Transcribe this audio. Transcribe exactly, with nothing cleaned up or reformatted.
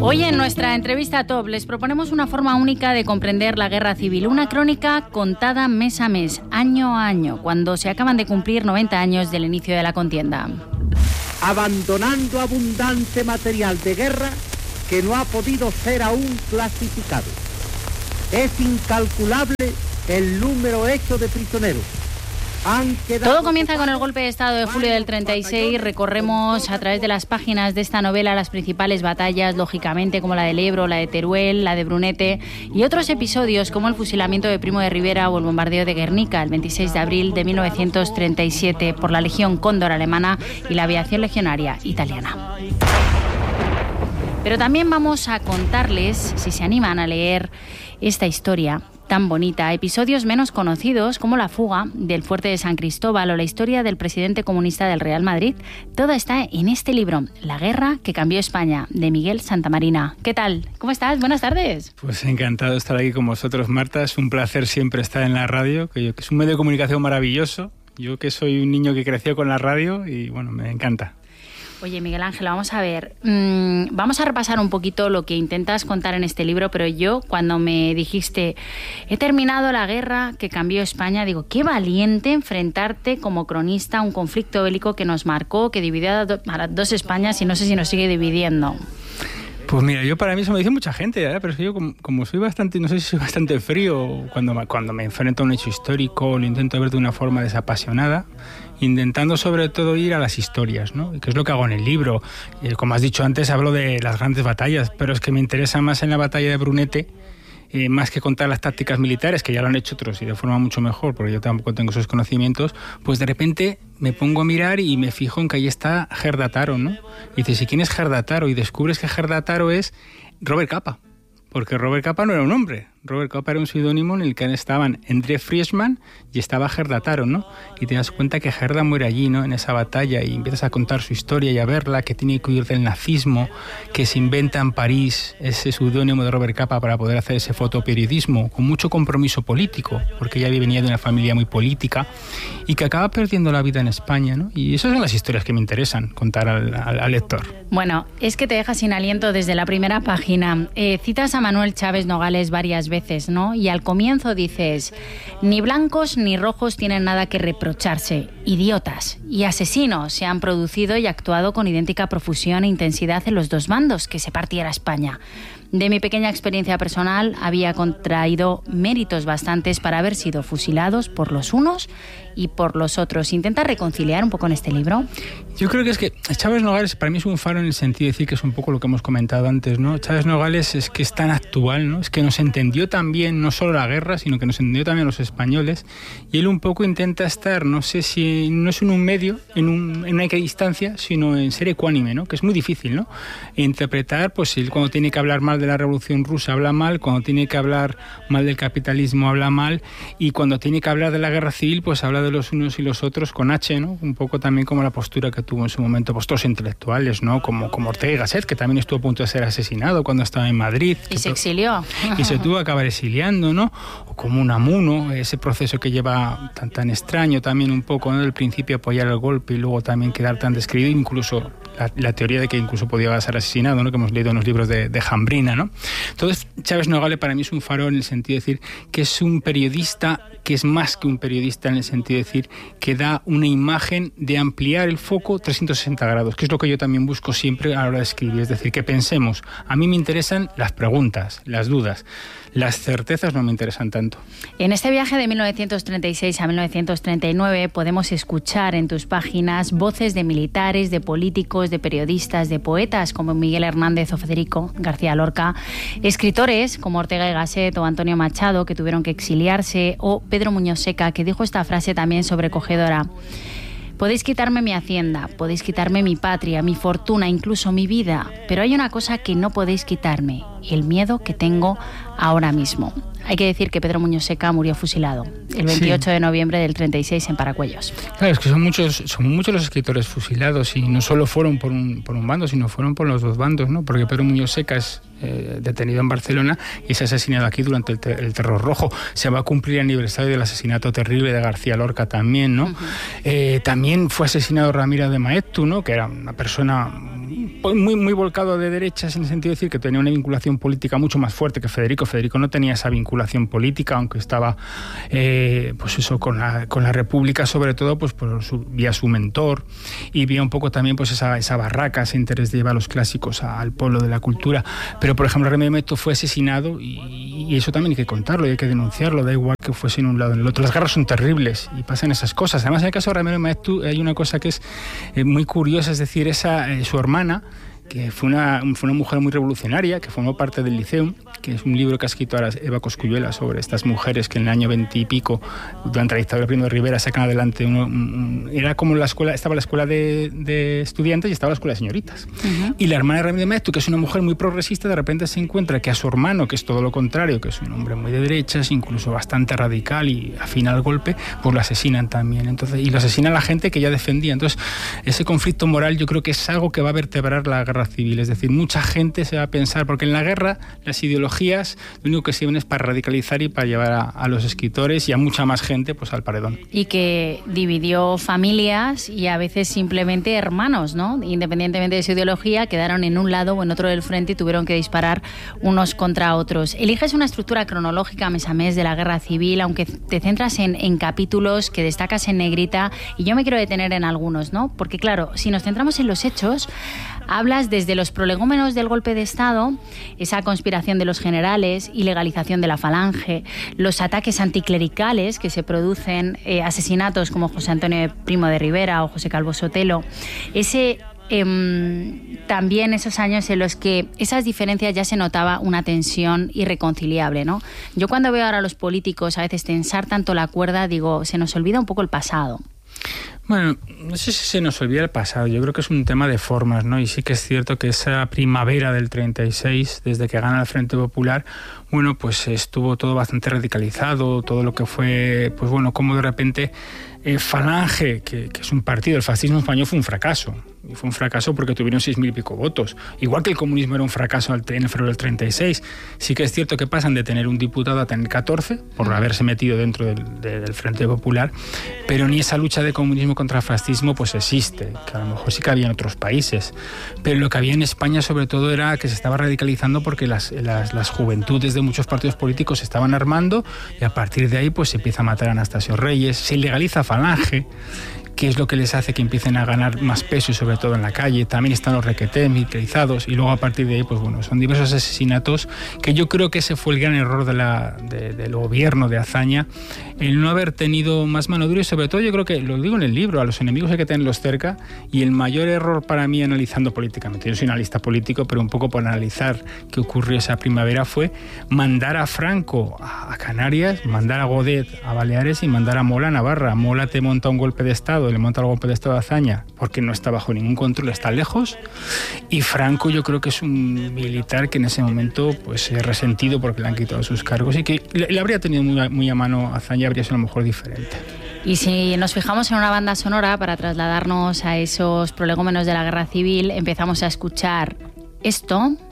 Hoy en nuestra entrevista top les proponemos una forma única de comprender la guerra civil, una crónica contada mes a mes, año a año, cuando se acaban de cumplir noventa años del inicio de la contienda. Abandonando abundante material de guerra que no ha podido ser aún clasificado. Es incalculable el número hecho de prisioneros. Todo comienza con el golpe de Estado de julio del treinta y seis. Recorremos a través de las páginas de esta novela las principales batallas, lógicamente, como la del Ebro, la de Teruel, la de Brunete, y otros episodios como el fusilamiento de Primo de Rivera o el bombardeo de Guernica el veintiséis de abril de mil novecientos treinta y siete por la Legión Cóndor alemana y la aviación legionaria italiana. Pero también vamos a contarles, si se animan a leer esta historia tan bonita, episodios menos conocidos como la fuga del fuerte de San Cristóbal o la historia del presidente comunista del Real Madrid. Todo está en este libro, La guerra que cambió España, de Miguel Santamarina. ¿Qué tal? ¿Cómo estás? Buenas tardes. Pues encantado de estar aquí con vosotros, Marta. Es un placer siempre estar en la radio, que es un medio de comunicación maravilloso. Yo que soy un niño que creció con la radio y bueno, me encanta. Oye, Miguel Ángel, vamos a ver, mmm, vamos a repasar un poquito lo que intentas contar en este libro, pero yo cuando me dijiste, he terminado la guerra que cambió España, digo, qué valiente enfrentarte como cronista a un conflicto bélico que nos marcó, que dividió a, do- a las dos Españas y no sé si nos sigue dividiendo. Pues mira, yo para mí eso me dice mucha gente, ¿eh? Pero es que yo como, como soy bastante, no sé si soy bastante frío, cuando, cuando me enfrento a un hecho histórico lo intento ver de una forma desapasionada, intentando sobre todo ir a las historias, ¿no? Que es lo que hago en el libro. Eh, como has dicho antes, hablo de las grandes batallas, pero es que me interesa más en la batalla de Brunete, Eh, más que contar las tácticas militares, que ya lo han hecho otros y de forma mucho mejor, porque yo tampoco tengo esos conocimientos, pues de repente me pongo a mirar y me fijo en que ahí está Gerda Taro, ¿no? Y dices, ¿y quién es Gerda Taro? Y descubres que Gerda Taro es Robert Capa, porque Robert Capa no era un hombre. Robert Capa era un seudónimo en el que estaban André Friesman y estaba Gerda Taro, ¿no? Y te das cuenta que Gerda muere allí, ¿no? En esa batalla, y empiezas a contar su historia y a verla, que tiene que huir del nazismo, que se inventa en París ese seudónimo de Robert Capa para poder hacer ese fotoperiodismo con mucho compromiso político, porque ella venía de una familia muy política y que acaba perdiendo la vida en España, ¿no? Y esas son las historias que me interesan contar al, al, al lector. Bueno, es que te deja sin aliento desde la primera página. Eh, citas a Manuel Chávez Nogales varias veces, ¿no? Y al comienzo dices, ni blancos ni rojos tienen nada que reprocharse, idiotas y asesinos se han producido y actuado con idéntica profusión e intensidad en los dos bandos que se partiera España. De mi pequeña experiencia personal había contraído méritos bastantes para haber sido fusilados por los unos y por los otros. ¿Intenta reconciliar un poco en este libro? Yo creo que es que Chávez Nogales para mí es un faro en el sentido de decir que es un poco lo que hemos comentado antes, ¿no? Chávez Nogales es que es tan actual, ¿no? Es que nos entendió también no solo la guerra, sino que nos entendió también a los españoles, y él un poco intenta estar, no sé si no es en un medio, en, un, en una equidistancia, sino en ser ecuánime, ¿no? Que es muy difícil, ¿no? E interpretar, pues él cuando tiene que hablar mal de la Revolución Rusa habla mal, cuando tiene que hablar mal del capitalismo habla mal, y cuando tiene que hablar de la guerra civil pues habla de los unos y los otros con H, ¿no? Un poco también como la postura que tuvo en su momento pues todos intelectuales, ¿no? Como, como Ortega y Gasset, que también estuvo a punto de ser asesinado cuando estaba en Madrid. Y se exilió. Y se tuvo que acabar exiliando, ¿no? O como Unamuno, ese proceso que lleva tan, tan extraño también un poco, ¿no? Del principio apoyar el golpe y luego también quedar tan descrito, incluso la, la teoría de que incluso podía ser asesinado, ¿no? Que hemos leído en los libros de, de Jambrina, ¿no? Entonces, Chávez Nogales para mí es un faro en el sentido de decir que es un periodista que es más que un periodista en el sentido de decir que da una imagen de ampliar el foco trescientos sesenta grados, que es lo que yo también busco siempre a la hora de escribir, es decir, que pensemos. A mí me interesan las preguntas, las dudas. Las certezas no me interesan tanto. En este viaje de mil novecientos treinta y seis a mil novecientos treinta y nueve podemos escuchar en tus páginas voces de militares, de políticos, de periodistas, de poetas como Miguel Hernández o Federico García Lorca, escritores como Ortega y Gasset o Antonio Machado que tuvieron que exiliarse, o Pedro Muñoz Seca, que dijo esta frase también sobrecogedora: podéis quitarme mi hacienda, podéis quitarme mi patria, mi fortuna, incluso mi vida, pero hay una cosa que no podéis quitarme, el miedo que tengo ahora mismo. Hay que decir que Pedro Muñoz Seca murió fusilado el veintiocho sí. de noviembre del treinta y seis en Paracuellos. Claro, es que son muchos, son muchos los escritores fusilados, y no solo fueron por un, por un bando, sino fueron por los dos bandos, ¿no? Porque Pedro Muñoz Seca es eh, detenido en Barcelona y es asesinado aquí durante el, te- el Terror Rojo. Se va a cumplir el aniversario del asesinato terrible de García Lorca también, ¿no? Uh-huh. Eh, también fue asesinado Ramiro de Maeztu, ¿no? Que era una persona muy, muy volcado de derechas en el sentido de decir que tenía una vinculación política mucho más fuerte que Federico. Federico no tenía esa vinculación política, aunque estaba eh, pues eso, con la, con la República, sobre todo pues por su, vía su mentor, y vía un poco también pues esa, esa barraca, ese interés de llevar los clásicos al pueblo de la cultura. Pero, por ejemplo, Remedios Mettu fue asesinado y, y eso también hay que contarlo y hay que denunciarlo, da igual que fuese en un lado o en el otro. Las guerras son terribles y pasan esas cosas. Además, en el caso de Remedios Mettu hay una cosa que es eh, muy curiosa, es decir, esa, eh, su hermana, que fue una, fue una mujer muy revolucionaria, que formó parte del Liceum, que es un libro que ha escrito ahora Eva Cosculluela sobre estas mujeres que en el año veinte y pico, durante la dictadura de Primo de Rivera, sacan adelante uno, un, era como la escuela, estaba la escuela de, de estudiantes y estaba la escuela de señoritas. Uh-huh. Y la hermana de Remedios Mettu, que es una mujer muy progresista, de repente se encuentra que a su hermano, que es todo lo contrario, que es un hombre muy de derechas, incluso bastante radical y afín al golpe, pues lo asesinan también. Entonces, y lo asesina la gente que ya defendía. Entonces, ese conflicto moral yo creo que es algo que va a vertebrar la guerra civil, es decir, mucha gente se va a pensar, porque en la guerra las ideologías lo único que sirven es para radicalizar y para llevar a, a los escritores y a mucha más gente pues al paredón. Y que dividió familias y a veces simplemente hermanos, ¿no? Independientemente de su ideología, quedaron en un lado o en otro del frente y tuvieron que disparar unos contra otros. Eliges una estructura cronológica mes a mes de la guerra civil, aunque te centras en, en capítulos que destacas en negrita, y yo me quiero detener en algunos, ¿no? Porque claro, si nos centramos en los hechos, hablas desde los prolegómenos del golpe de Estado, esa conspiración de los generales, ilegalización de la falange, los ataques anticlericales que se producen, eh, asesinatos como José Antonio Primo de Rivera o José Calvo Sotelo, ese... Eh, también esos años en los que esas diferencias ya se notaba una tensión irreconciliable, ¿no? Yo cuando veo ahora a los políticos a veces tensar tanto la cuerda, digo, se nos olvida un poco el pasado. Bueno, no sé si se nos olvida el pasado, yo creo que es un tema de formas, ¿no? Y sí que es cierto que esa primavera del treinta y seis, desde que gana el Frente Popular, bueno, pues estuvo todo bastante radicalizado, todo lo que fue, pues bueno, como de repente eh, Falange, que, que es un partido, el fascismo español fue un fracaso. Y fue un fracaso porque tuvieron seis mil y pico votos. Igual que el comunismo era un fracaso en el febrero del treinta y seis. Sí que es cierto que pasan de tener un diputado a tener catorce, por haberse metido dentro del, de, del Frente Popular, pero ni esa lucha de comunismo contra el fascismo pues existe, que a lo mejor sí que había en otros países. Pero lo que había en España sobre todo era que se estaba radicalizando porque las, las, las juventudes de muchos partidos políticos se estaban armando, y a partir de ahí pues se empieza a matar a Anastasio Reyes, se ilegaliza Falange, que es lo que les hace que empiecen a ganar más peso y sobre todo en la calle. También están los requetés militarizados y luego a partir de ahí, pues bueno, son diversos asesinatos que yo creo que ese fue el gran error de la, de, del gobierno de Azaña, el no haber tenido más mano dura y sobre todo yo creo que, lo digo en el libro, a los enemigos hay que tenerlos cerca, y el mayor error para mí analizando políticamente, yo soy analista político, pero un poco por analizar qué ocurrió esa primavera, fue mandar a Franco a, a Canarias, mandar a Godet a Baleares y mandar a Mola a Navarra. Mola te monta un golpe de Estado, le monta el golpe de Estado a Azaña porque no está bajo ningún control, está lejos, y Franco yo creo que es un militar que en ese momento pues es resentido porque le han quitado sus cargos y que le, le habría tenido muy a, muy a mano a Azaña, habría sido a lo mejor diferente. Y si nos fijamos en una banda sonora para trasladarnos a esos prolegómenos de la guerra civil, empezamos a escuchar esto.